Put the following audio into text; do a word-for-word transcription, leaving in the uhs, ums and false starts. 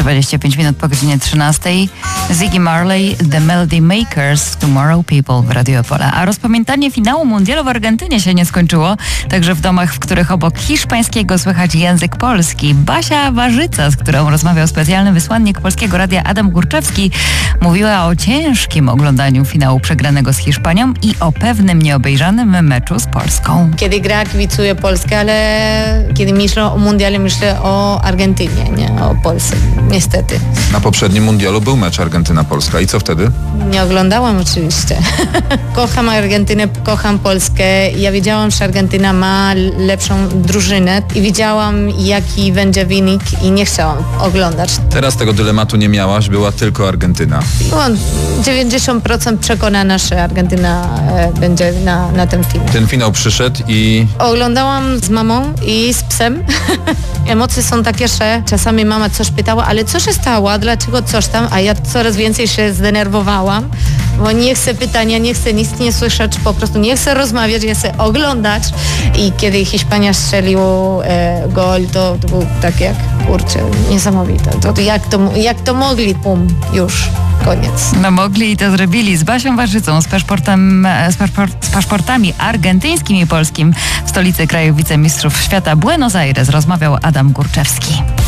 dwadzieścia pięć minut po godzinie trzynastej. Ziggy Marley, The Melody Makers, Tomorrow People w Radio Opole. A rozpamiętanie finału mundialu w Argentynie się nie skończyło. Także w domach, w których obok hiszpańskiego słychać język polski. Basia Warzyca, z którą rozmawiał specjalny wysłannik Polskiego Radia Adam Górczewski, mówiła o ciężkim oglądaniu finału przegranego z Hiszpanią i o pewnym nieobejrzanym meczu z Polską. Kiedy gra, kibicuję Polskę, ale kiedy myślę o mundiale, myślę o Argentynie, nie o Polsce, niestety. Na poprzednim mundialu był mecz Argentyna-Polska i co wtedy? Nie oglądałam oczywiście. Kocham Argentynę, kocham Polskę. Ja wiedziałam, że Argentyna ma lepszą drużynę i wiedziałam, jaki będzie wynik i nie chciałam oglądać. Teraz tego dylematu nie miałaś, była tylko Argentyna. Byłam dziewięćdziesiąt procent przekonana, że Argentyna e, będzie na, na ten finał. Ten finał przyszedł i... Oglądałam z mamą i z psem. Emocje są takie, że czasami mama coś pytała, ale co się stało, dlaczego coś tam, a ja coraz więcej się zdenerwowałam, bo nie chcę pytania, nie chcę nic nie słyszeć, po prostu nie chcę rozmawiać, nie chcę oglądać. I kiedy Hiszpania strzeliło e, gol, to, to był tak jak, kurczę, niesamowite. To, to jak, to, jak to mogli, pum, już. Koniec. No mogli i to zrobili. Z Basią Warzycą, z, paszportem, z, paszport, z paszportami argentyńskim i polskim w stolicy kraju wicemistrzów świata Buenos Aires rozmawiał Adam Górczewski.